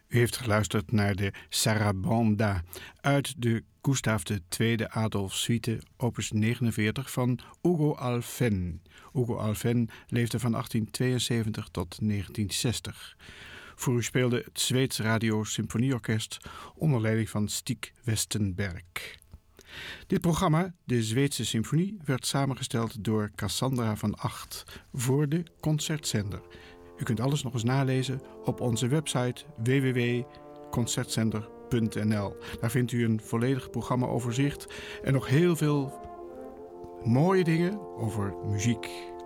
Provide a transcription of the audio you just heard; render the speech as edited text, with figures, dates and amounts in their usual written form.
U heeft geluisterd naar de Sarabanda uit de Gustav II Adolf Suite opus 49 van Hugo Alphen. Hugo Alphen leefde van 1872 tot 1960. Voor u speelde het Zweeds Radio Symfonieorkest onder leiding van Stig Westenberg. Dit programma, de Zweedse Symfonie, werd samengesteld door Cassandra van Acht voor de Concertzender. U kunt alles nog eens nalezen op onze website www.concertzender.nl. Daar vindt u een volledig programmaoverzicht en nog heel veel mooie dingen over muziek.